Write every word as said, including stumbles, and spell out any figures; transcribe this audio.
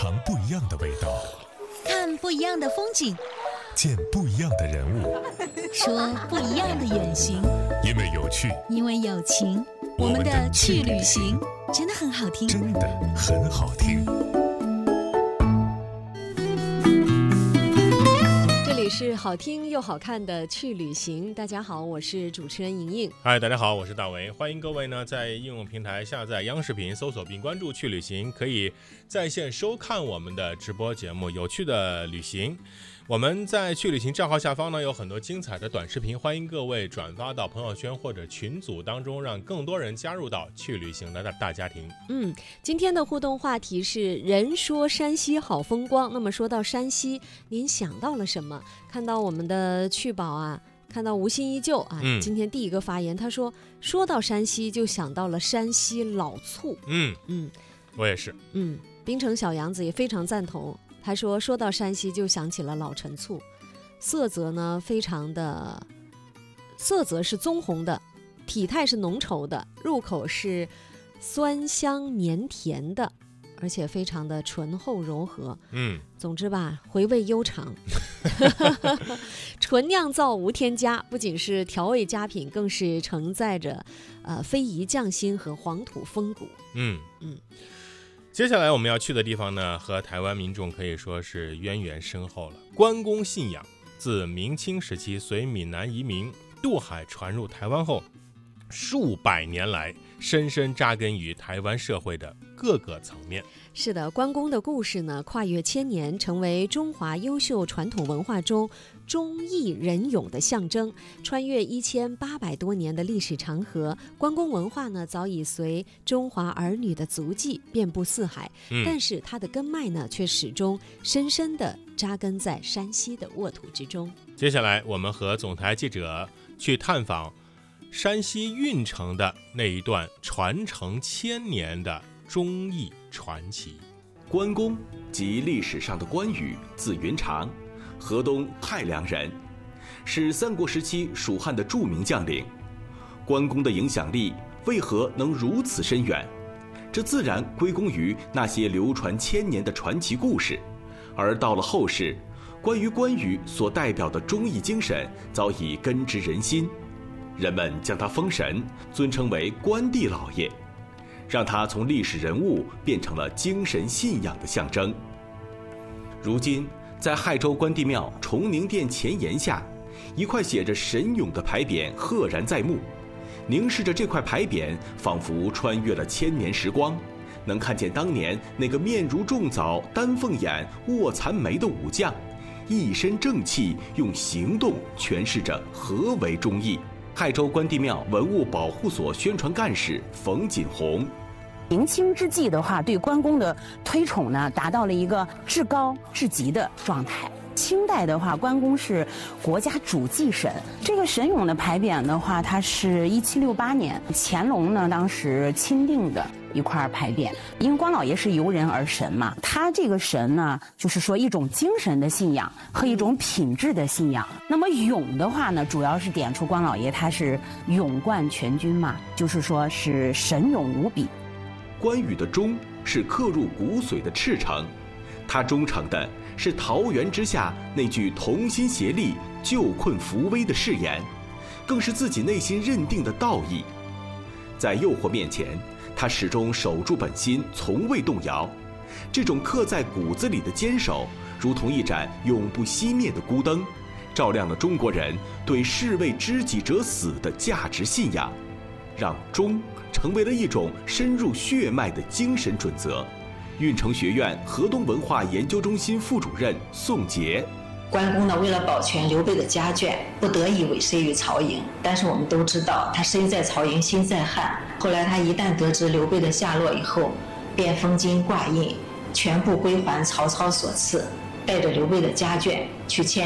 尝不一样的味道， 看不一样的风景， 见不一样的人物， 说不一样的远行。 因为有趣， 因为有情，我们的去旅行真的很好听， 真的很好听。 这里是好听又好看的去旅行。大家好，我是主持人莹莹。 嗨，大家好，我是大为。欢迎各位呢在应用平台下载央视频，搜索并关注去旅行，可以在线收看我们的直播节目有趣的旅行。我们在去旅行账号下方呢有很多精彩的短视频，欢迎各位转发到朋友圈或者群组当中，让更多人加入到去旅行的大家庭。 嗯，今天的互动话题是人说山西好风光。那么说到山西，您想到了什么？看到我们的趣宝啊，看到无心依旧啊、嗯，今天第一个发言，他说说到山西就想到了山西老醋。 嗯嗯，我也是。 嗯，滨城小杨子也非常赞同。他说说到山西就想起了老陈醋，色泽呢非常的，色泽是棕红的，体态是浓稠的，入口是酸香绵甜的，而且非常的醇厚柔和。嗯，总之吧，回味悠长。纯酿造无添加，不仅是调味佳品，更是承载着呃非遗匠心和黄土风骨。 嗯嗯。接下来我们要去的地方呢，和台湾民众可以说是渊源深厚了。关公信仰自明清时期随闽南移民渡海传入台湾后，数百年来深深扎根于台湾社会的各个层面。 是的，关公的故事呢，跨越千年，成为中华优秀传统文化中忠义仁勇的象征。穿越一千八百多年的历史长河，关公文化呢，早已随中华儿女的足迹遍布四海、嗯、但是它的根脉呢，却始终深深地扎根在山西的沃土之中。 接下来我们和总台记者去探访山西运城的那一段传承千年的忠义传奇。 关公即历史上的关羽，字云长，河东泰良人，是三国时期蜀汉的著名将领。关公的影响力为何能如此深远？这自然归功于那些流传千年的传奇故事。而到了后世，关于关羽所代表的忠义精神早已根植人心，人们将他封神，尊称为关帝老爷，让他从历史人物变成了精神信仰的象征。如今在亥州关帝庙崇宁殿前檐下，一块写着神勇的牌匾赫然在目。凝视着这块牌匾，仿佛穿越了千年时光，能看见当年那个面如重枣、丹凤眼、卧蚕眉的武将，一身正气，用行动诠释着何为忠义。亥州关帝庙文物保护所宣传干事冯锦红， 明清之际的话，对关公的推崇呢，达到了一个至高至极的状态。清代的话，关公是国家主祭神。这个神勇的牌匾的话，它是一七六八年乾隆呢当时钦定的一块牌匾。因为关老爷是由人而神嘛，他这个神呢，就是说一种精神的信仰和一种品质的信仰。那么勇的话呢，主要是点出关老爷他是勇冠全军嘛，就是说是神勇无比。 关羽的忠是刻入骨髓的赤诚，他忠诚的是桃园之下那句同心协力救困扶危的誓言，更是自己内心认定的道义。在诱惑面前，他始终守住本心，从未动摇。这种刻在骨子里的坚守，如同一盏永不熄灭的孤灯，照亮了中国人对士为知己者死的价值信仰，让忠成为了一种深入血脉的精神准则。运城学院河东文化研究中心副主任宋杰， 关公呢，为了保全刘备的家眷，不得已委身于曹营。但是我们都知道，他身在曹营心在汉。后来他一旦得知刘备的下落以后，便封金挂印，全部归还曹操所赐，带着刘备的家眷去迁